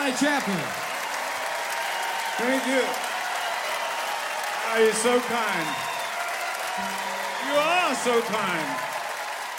Guy Chaplin. Thank you. Oh, you're so kind. You are so kind.